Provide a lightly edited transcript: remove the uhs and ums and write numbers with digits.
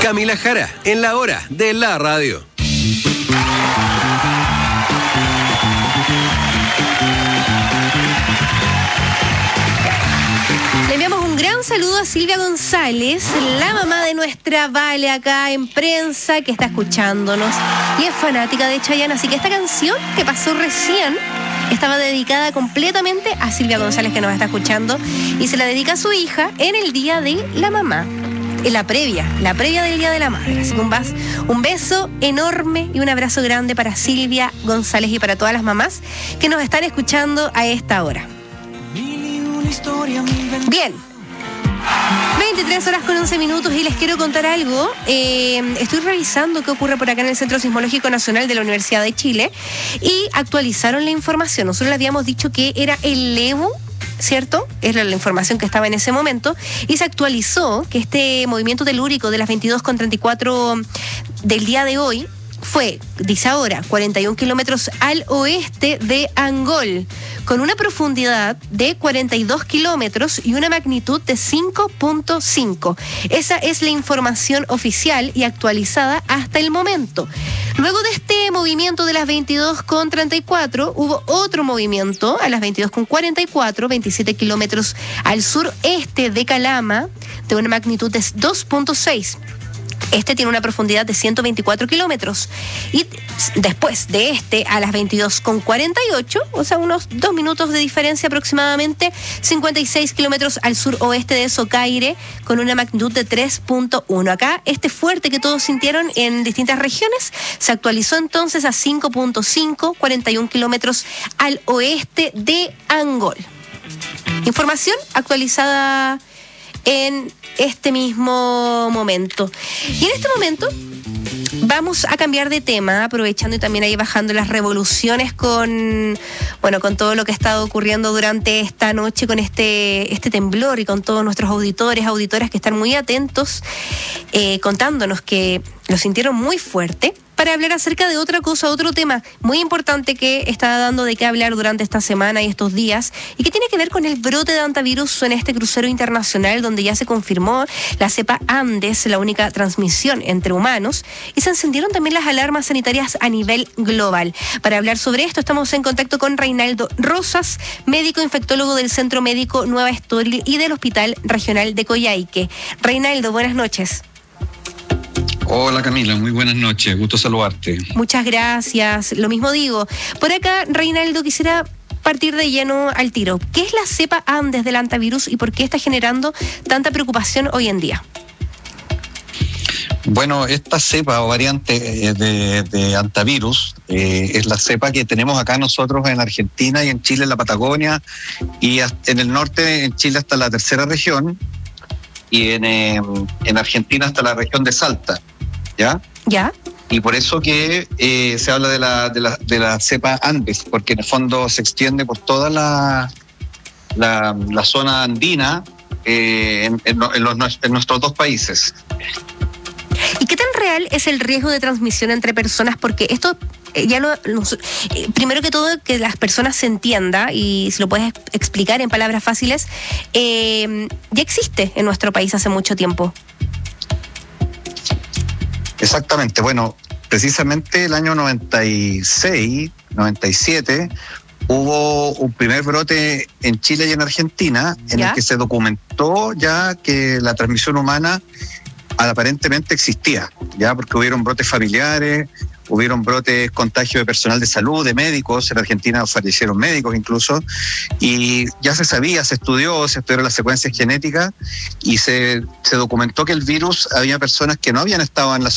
Camila Jara, en la hora de la radio. Le enviamos un gran saludo a Silvia González, la mamá de nuestra Vale acá en prensa, que está escuchándonos y es fanática de Chayanne. Así que esta canción que pasó recién estaba dedicada completamente a Silvia González, que nos está escuchando, y se la dedica a su hija en el Día de la Mamá, en la previa del Día de la Madre. Así que un beso enorme y un abrazo grande para Silvia González y para todas las mamás que nos están escuchando a esta hora. Bien, 23 horas con 11 minutos y les quiero contar algo. Estoy revisando qué ocurre por acá en el Centro Sismológico Nacional de la Universidad de Chile y actualizaron la información. Nosotros le habíamos dicho que era el Levo, ¿cierto? Era la información que estaba en ese momento, y se actualizó que este movimiento telúrico de las 22:34 del día de hoy fue, dice ahora, 41 kilómetros al oeste de Angol, con una profundidad de 42 kilómetros y una magnitud de 5.5. Esa es la información oficial y actualizada hasta el momento. Luego de este movimiento de las 22:34, hubo otro movimiento a las 22:44, 27 kilómetros al sureste de Calama, de una magnitud de 2.6. Este tiene una profundidad de 124 kilómetros. Y después de este, a las 22:48, o sea, unos 2 minutos de diferencia aproximadamente, 56 kilómetros al suroeste de Socaire, con una magnitud de 3.1. Acá, este fuerte que todos sintieron en distintas regiones, se actualizó entonces a 5.5, 41 kilómetros al oeste de Angol. Información actualizada en este mismo momento. Y en este momento vamos a cambiar de tema, aprovechando y también ahí bajando las revoluciones con todo lo que ha estado ocurriendo durante esta noche con este temblor, y con todos nuestros auditoras que están muy atentos, contándonos que lo sintieron muy fuerte, para hablar acerca de otra cosa, otro tema muy importante que está dando de qué hablar durante esta semana y estos días, y que tiene que ver con el brote de hantavirus en este crucero internacional, donde ya se confirmó la cepa Andes, la única transmisión entre humanos, y se encendieron también las alarmas sanitarias a nivel global. Para hablar sobre esto estamos en contacto con Reinaldo Rosas, médico infectólogo del Centro Médico Nueva Estoril y del Hospital Regional de Coyhaique. Reinaldo, buenas noches. Hola Camila, muy buenas noches, gusto saludarte. Muchas gracias, lo mismo digo. Por acá, Reinaldo, quisiera partir de lleno al tiro. ¿Qué es la cepa Andes del hantavirus y por qué está generando tanta preocupación hoy en día? Bueno, esta cepa o variante de hantavirus es la cepa que tenemos acá nosotros en Argentina y en Chile, en la Patagonia, y en el norte, en Chile hasta la tercera región, y en Argentina hasta la región de Salta. ¿Ya? Y por eso que se habla de la cepa Andes, porque en el fondo se extiende por toda la zona andina en nuestros dos países. ¿Y qué tan real es el riesgo de transmisión entre personas? Porque esto, primero que todo, que las personas se entienda, y si lo puedes explicar en palabras fáciles, ya existe en nuestro país hace mucho tiempo. Exactamente, bueno, precisamente el año 96, 97, hubo un primer brote en Chile y en Argentina, en el que se documentó ya que la transmisión humana aparentemente existía, ya, porque hubieron brotes familiares, hubieron brotes, contagio de personal de salud, de médicos. En Argentina fallecieron médicos incluso, y ya se sabía, se estudiaron las secuencias genéticas, y se documentó que el virus, había personas que no habían estado en la